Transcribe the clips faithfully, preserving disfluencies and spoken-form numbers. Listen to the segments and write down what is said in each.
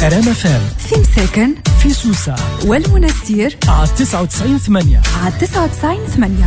رام اف ام في مساكن في سوسة والمنستير على تسعة وتسعين ثمانية على تسعة وتسعين ثمانية.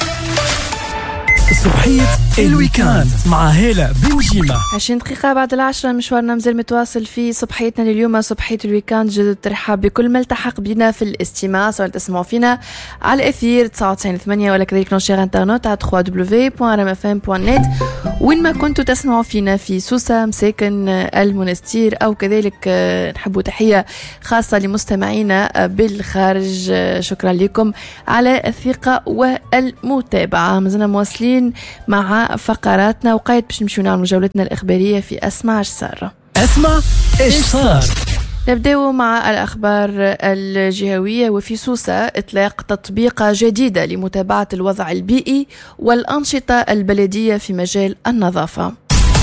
صبحية الويكاند مع هالة بنجيمة. عشرين دقيقة بعد العشرة، مشوارنا مازال متواصل في صبحيتنا لليوم، صبحية الويكاند. جد ترحب بكل ما التحق بنا في الاستماع، سواء تسمعوا فينا على الأثير تسعة وتسعين ثمانية ولا كذلك نشير انترنت على دبليو دبليو دبليو بوان رام اف ام بوان نت، وين ما كنتوا تسمعوا فينا في سوسة، مساكن، المنستير، أو كذلك نحبوا تحية خاصة لمستمعينا بالخارج. شكرا لكم على الثقة والمتابعة. مازلنا مواصلين مع فقراتنا، وقايد باش نمشيو نعملوا جولتنا الإخبارية في أسمع اش صار. اسمع ايش صار. نبدأ مع الأخبار الجهوية. وفي سوسة إطلاق تطبيقة جديدة لمتابعة الوضع البيئي والأنشطة البلدية في مجال النظافة.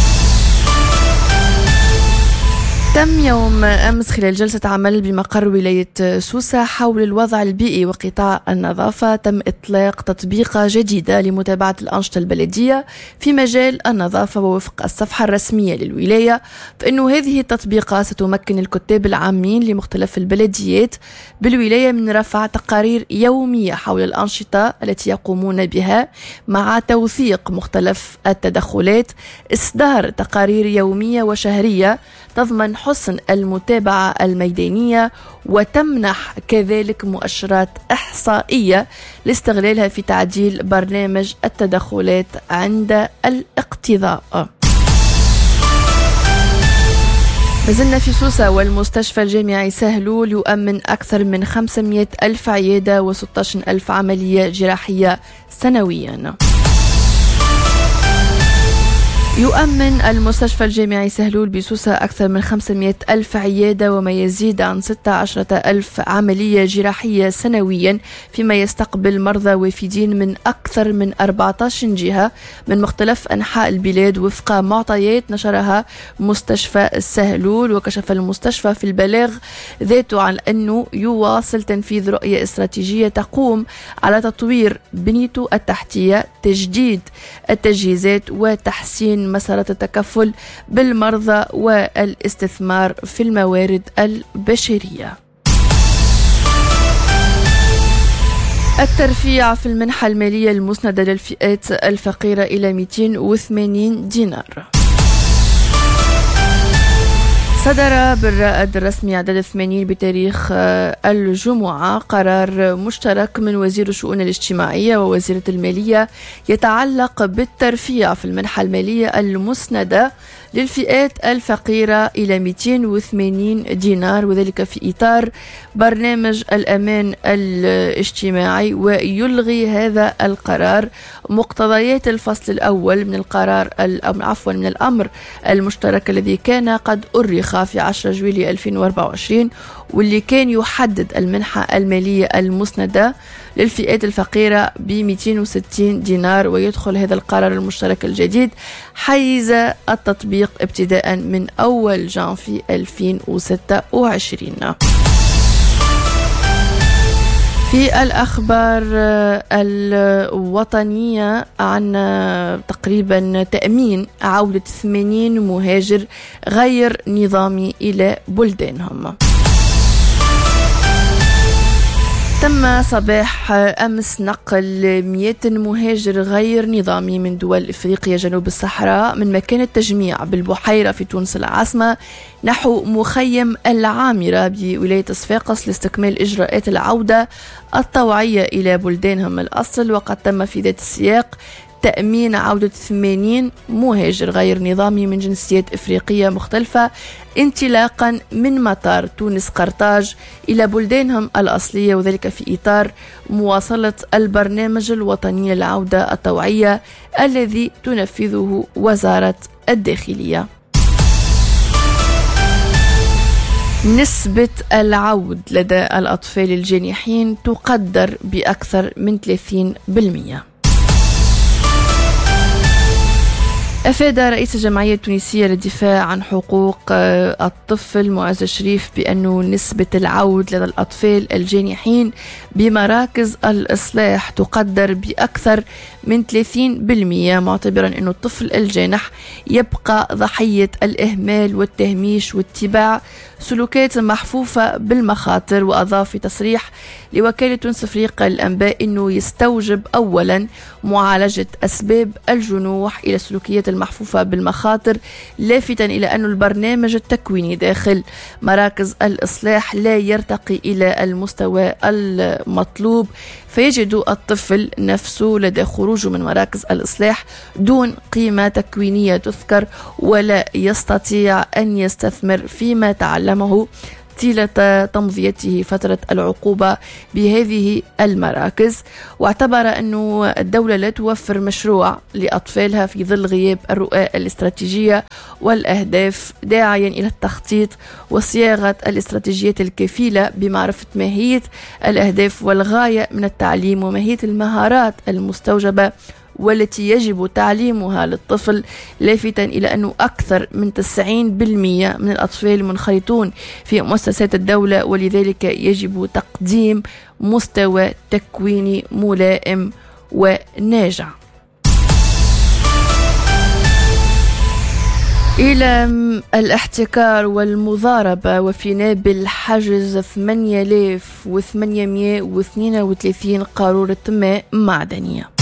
تم يوم أمس خلال جلسة عمل بمقر ولاية سوسة حول الوضع البيئي وقطاع النظافة، تم إطلاق تطبيقة جديدة لمتابعة الأنشطة البلدية في مجال النظافة. ووفق الصفحة الرسمية للولاية، فإنه هذه التطبيقة ستمكن الكتاب العامين لمختلف البلديات بالولاية من رفع تقارير يومية حول الأنشطة التي يقومون بها، مع توثيق مختلف التدخلات، إصدار تقارير يومية وشهرية تضمن حسن المتابعة الميدانية، وتمنح كذلك مؤشرات إحصائية لاستغلالها في تعديل برنامج التدخلات عند الاقتضاء. مازلنا في سوسة، والمستشفى الجامعي سهلول يؤمن أكثر من خمسمائة ألف عيادة وستة عشر ألف عملية جراحية سنويا. يؤمن المستشفى الجامعي سهلول بسوسة أكثر من خمسمائة ألف عيادة وما يزيد عن ستة عشر ألف عملية جراحية سنويا، فيما يستقبل مرضى وافدين من أكثر من أربعة عشر جهة من مختلف أنحاء البلاد، وفق معطيات نشرها مستشفى السهلول. وكشف المستشفى في البلاغ ذاته عن أنه يواصل تنفيذ رؤية استراتيجية تقوم على تطوير بنيته التحتية، تجديد التجهيزات، وتحسين مسارات التكفل بالمرضى والاستثمار في الموارد البشرية. الترفيع في المنحة المالية المسندة للفئات الفقيرة إلى مئتين وثمانين دينار. صدر بالرائد الرسمي عدد ثمانين بتاريخ الجمعة قرار مشترك من وزير الشؤون الاجتماعية ووزيرة المالية يتعلق بالترفيع في المنحة المالية المسندة للفئات الفقيرة إلى مئتين وثمانين دينار، وذلك في إطار برنامج الأمان الاجتماعي. ويلغي هذا القرار مقتضيات الفصل الأول من القرار عفوا من الأمر المشترك الذي كان قد أرخ في عشرة جويلية ألفين وأربعة وعشرين، واللي كان يحدد المنحة المالية المسندة للفئات الفقيرة ب مئتين وستين دينار. ويدخل هذا القرار المشترك الجديد حيز التطبيق ابتداء من أول جانفي ألفين وستة وعشرين. في الأخبار الوطنية، عن تقريبا تأمين عودة ثمانين مهاجر غير نظامي إلى بلدانهم. تم صباح أمس نقل مئة مهاجر غير نظامي من دول إفريقيا جنوب الصحراء من مكان التجميع بالبحيرة في تونس العاصمة نحو مخيم العامرة بولاية صفاقس لاستكمال إجراءات العودة الطوعية إلى بلدانهم الأصل. وقد تم في ذات السياق تأمين عودة ثمانين مهاجر غير نظامي من جنسيات إفريقية مختلفة انطلاقا من مطار تونس قرطاج إلى بلدانهم الأصلية، وذلك في إطار مواصلة البرنامج الوطني للعودة الطوعية الذي تنفذه وزارة الداخلية. نسبة العود لدى الأطفال الجانحين تقدر بأكثر من ثلاثين بالمئة. أفاد رئيس الجمعية التونسية للدفاع عن حقوق الطفل معز الشريف بأن نسبة العود لدى الأطفال الجانحين بمراكز الإصلاح تقدر بأكثر من ثلاثين بالمئة، معتبرا أن الطفل الجانح يبقى ضحية الإهمال والتهميش واتباع سلوكات محفوفة بالمخاطر. وأضاف في تصريح لوكالة تونس أفريقيا للأنباء أنه يستوجب أولا معالجة أسباب الجنوح إلى السلوكيات المحفوفة بالمخاطر، لافتا إلى أن البرنامج التكويني داخل مراكز الإصلاح لا يرتقي إلى المستوى المطلوب، فيجد الطفل نفسه لدى خروجه من مراكز الإصلاح دون قيمة تكوينية تذكر، ولا يستطيع أن يستثمر فيما تعلمه طيلة تمضيته فترة العقوبة بهذه المراكز. واعتبر أن الدولة لا توفر مشروع لأطفالها في ظل غياب الرؤى الاستراتيجية والأهداف، داعيا إلى التخطيط وصياغة الاستراتيجيات الكفيلة بمعرفة ماهية الأهداف والغاية من التعليم وماهية المهارات المستوجبة والتي يجب تعليمها للطفل، لافتا إلى أنه أكثر من تسعين بالمئة من الأطفال منخرطون في مؤسسات الدولة، ولذلك يجب تقديم مستوى تكويني ملائم وناجع. إلى الاحتكار والمضاربة، وفي نابل حجز ثمانية آلاف وثمانمئة واثنين وثلاثين قارورة ماء معدنية.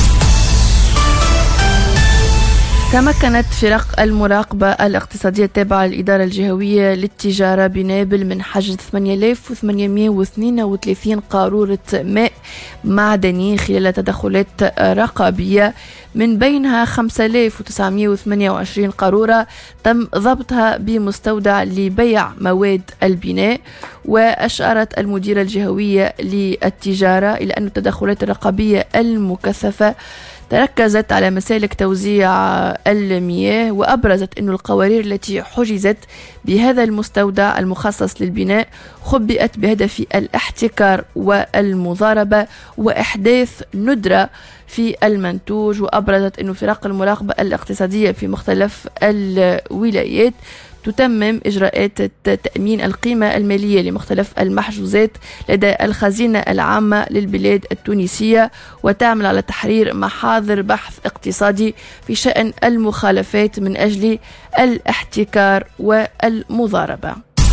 تمكنت فرق المراقبة الاقتصادية التابعة للإدارة الجهوية للتجارة بنابل من حجز ثمانية آلاف وثمانمئة واثنين وثلاثين قارورة ماء معدني خلال تدخلات رقابية، من بينها خمسة آلاف وتسعمئة وثمانية وعشرين قارورة تم ضبطها بمستودع لبيع مواد البناء. وأشارت المديرة الجهوية للتجارة إلى أن التدخلات الرقابية المكثفة تركزت على مسالك توزيع المياه، وأبرزت أن القوارير التي حجزت بهذا المستودع المخصص للبناء خبئت بهدف الاحتكار والمضاربة وإحداث ندرة في المنتوج. وأبرزت أن فرق المراقبة الاقتصادية في مختلف الولايات تتمم إجراءات تأمين القيمة المالية لمختلف المحجوزات لدى الخزينة العامة للبلاد التونسية، وتعمل على تحرير محاضر بحث اقتصادي في شأن المخالفات من أجل الاحتكار والمضاربة.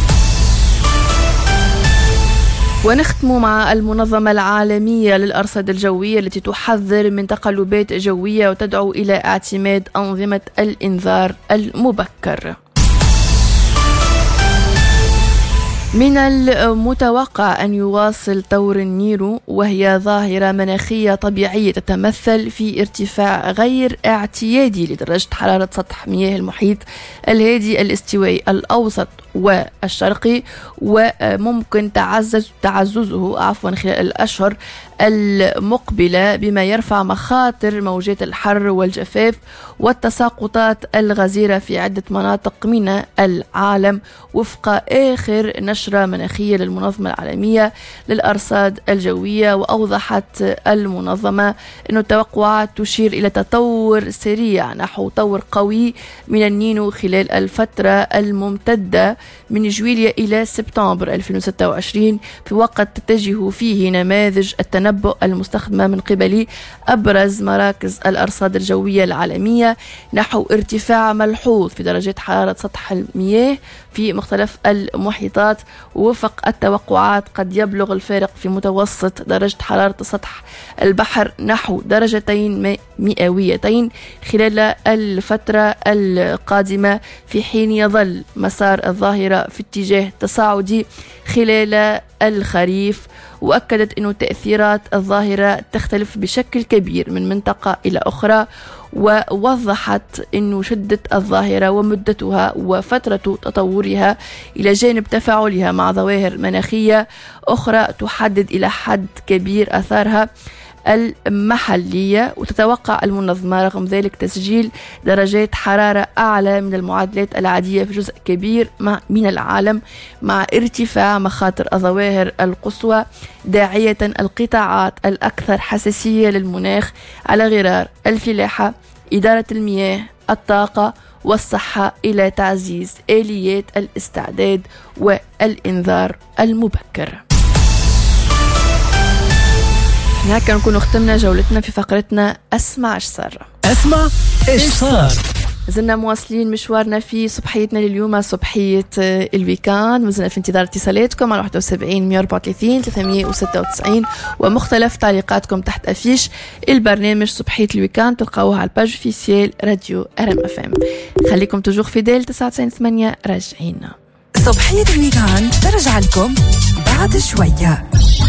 ونختم مع المنظمة العالمية للأرصاد الجوية التي تحذر من تقلبات جوية وتدعو إلى اعتماد أنظمة الإنذار المبكر. من المتوقع أن يواصل طور النيرو، وهي ظاهرة مناخية طبيعية تتمثل في ارتفاع غير اعتيادي لدرجة حرارة سطح مياه المحيط الهادي الاستوائي الأوسط والشرقي، وممكن تعزز تعززه عفوا خلال الأشهر المقبلة، بما يرفع مخاطر موجات الحر والجفاف والتساقطات الغزيرة في عدة مناطق من العالم، وفق آخر نشرة مناخية للمنظمة العالمية للأرصاد الجوية. وأوضحت المنظمة أن التوقعات تشير إلى تطور سريع نحو طور قوي من النينو خلال الفترة الممتدة من جويلية إلى سبتمبر ألفين وستة وعشرين، في وقت تتجه فيه نماذج التنبؤ المستخدمة من قبل أبرز مراكز الأرصاد الجوية العالمية نحو ارتفاع ملحوظ في درجات حرارة سطح المياه في مختلف المحيطات. ووفق التوقعات قد يبلغ الفارق في متوسط درجة حرارة سطح البحر نحو درجتين مئويتين خلال الفترة القادمة، في حين يظل مسار الظاهرة في اتجاه تصاعدي خلال الخريف. وأكدت أن تأثيرات الظاهرة تختلف بشكل كبير من منطقة إلى أخرى، ووضحت أن شدة الظاهرة ومدتها وفترة تطورها إلى جانب تفاعلها مع ظواهر مناخية أخرى تحدد إلى حد كبير أثارها المحلية. وتتوقع المنظمة رغم ذلك تسجيل درجات حرارة أعلى من المعدلات العادية في جزء كبير من العالم، مع ارتفاع مخاطر الظواهر القصوى، داعية القطاعات الأكثر حساسية للمناخ على غرار الفلاحة، إدارة المياه، الطاقة والصحة إلى تعزيز آليات الاستعداد والإنذار المبكر. هناك نكون ختمنا جولتنا في فقرتنا أسمع إيش صار. أسمع إيش صار. زلنا مواصلين مشوارنا في صبحيتنا لليوم، صبحية الويكاند. مازلنا في انتظار اتصالاتكم على واحد وسبعين مية وأربعة وثلاثين ثلاثمية وستة وتسعين ومختلف تعليقاتكم تحت أفيش البرنامج صبحية الويكاند. تلقاوها على الباج اوفيسيال راديو ار ام اف ام. خليكم توجور فيديل تسعة وتسعين ثمانية. راجعين صبحية الويكاند ترجع لكم بعد شوية.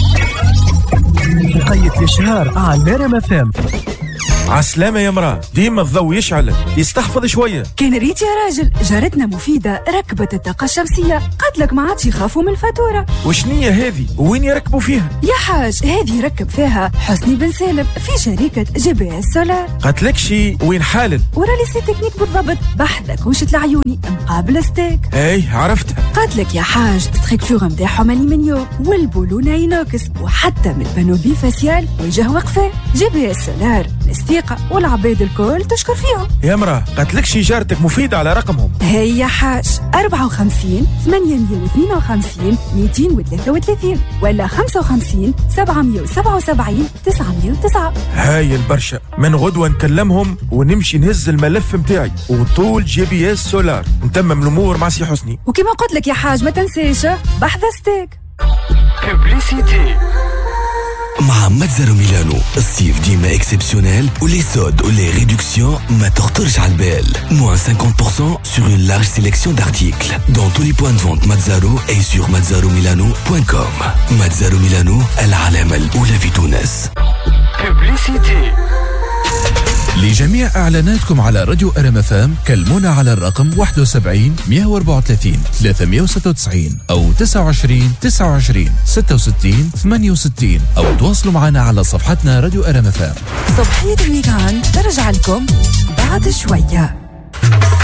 بقية الشهر على ار ام اف ام. عسلامة يا مراه، ديما الضوء يشعل يستحفظ شوية. كان ريت يا راجل، جارتنا مفيدة ركبت الطاقة الشمسية، قالت لك ما عادش يخافوا من الفاتورة. وشنية هذه؟ وين يركبوا فيها؟ يا حاج هذه ركب فيها حسني بن سالم في شركة جي بي اس سولار. قالت لك شي وين حالد؟ ورا لي سي تكنيك بالضبط، بحذك وشت العيوني مقابل ستيك. اي عرفتها. قالت لك يا حاج ستركتور نتاعهم الومنيوم والبولونة اينوكس وحتى من البانو بي فاسيال وجه وقفه. جي بي اس سولار الثقة والعباد الكل تشكر فيهم. يا مراه قالت لك شي جارتك مفيدة على رقمهم. هيا حاج أربعة وخمسين ثمانمية واثنين وخمسين مئتين وثلاثة وثلاثين ولا خمسة وخمسين سبعمية وسبعة وسبعين تسعمية وتسعة. هاي البرشا، من غدوة نكلمهم ونمشي نهز الملف متاعي وطول جي بي اس سولار نتمم الأمور مع سي حسني. وكما قلت لك يا حاج ما تنساش بحث ستيك. ببليسيتي مع ماتزارو ميلانو. الصيف ديما اكسبسيونيل ولي سود ولي ريدكسيون ما تخطرش على البال. moins cinquante pour cent sur une large sélection d'articles dans tous les points de vente Mazzaro et sur mazzaro milano point com. Mazzaro Milano العلامة الأولى في تونس. ببليسيتي لجميع إعلاناتكم على راديو ار ام اف ام كلمونا على الرقم واحد وسبعين مية وأربعة وثلاثين ثلاثمية وستة وتسعين أو تسعة وعشرين تسعة وعشرين ستة وستين ثمانية وستين أو تواصلوا معنا على صفحتنا راديو ار ام اف ام. صبحية الويكاند ترجع لكم بعد شوية.